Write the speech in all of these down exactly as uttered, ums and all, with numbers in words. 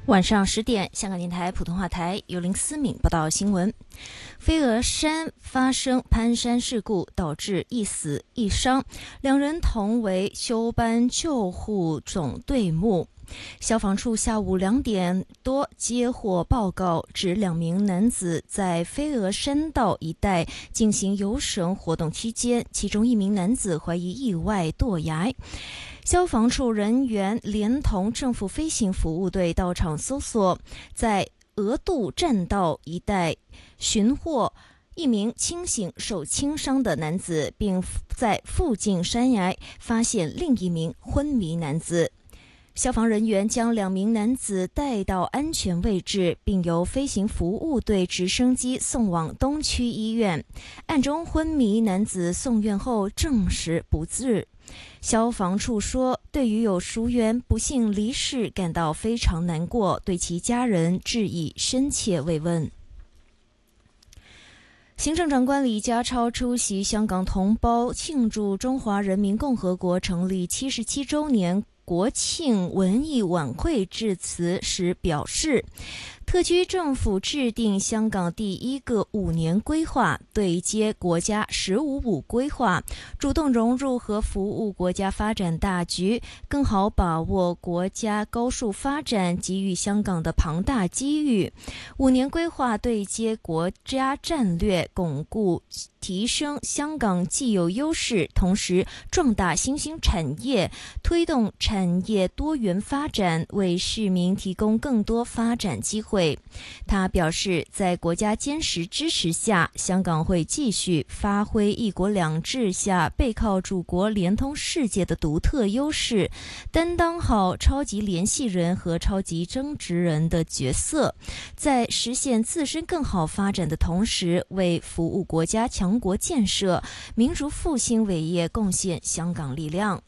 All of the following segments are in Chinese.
晚上十点，香港电台普通话台由林思敏报道新闻。飞鹅山发生攀山事故，导致一死一伤，两人同为休班救护总队目。消防处下午两点多接获报告，指两名男子在飞鹅山道一带进行游绳活动期间，其中一名男子怀疑意外堕崖。消防处人员连同政府飞行服务队到场搜索，在鹅渡栈道一带寻获一名清醒受轻伤的男子，并在附近山崖发现另一名昏迷男子。消防人员将两名男子带到安全位置，并由飞行服务队直升机送往东区医院。案中昏迷男子送院后证实不治。消防处说，对于有熟员不幸离世感到非常难过，对其家人致以深切慰问。行政长官李家超出席香港同胞庆祝中华人民共和国成立七十七周年国庆文艺晚会致辞时表示，特区政府制定香港第一个五年规划，对接国家“十五五”规划，主动融入和服务国家发展大局，更好把握国家高速发展给予香港的庞大机遇。五年规划对接国家战略，巩固提升香港既有优势，同时壮大新兴产业，推动产业多元发展，为市民提供更多发展机会。他表示，在国家坚实支持下，香港会继续发挥一国两制下背靠祖国连通世界的独特优势，担当好超级联系人和超级争执人的角色，在实现自身更好发展的同时，为服务国家强国建设、民族复兴伟业贡献香港力量。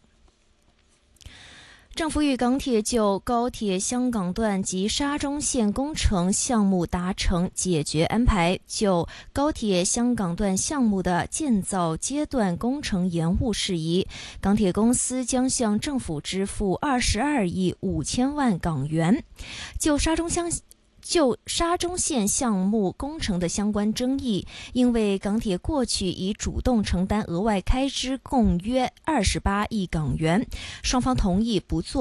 政府与港铁就高铁香港段及沙中线工程项目达成解决安排，就高铁香港段项目的建造阶段工程延误事宜，港铁公司将向政府支付二十二亿五千万港元。就沙中乡就沙中线项目工程的相关争议，因为港铁过去已主动承担额外开支共约二十八亿港元，双方同意不做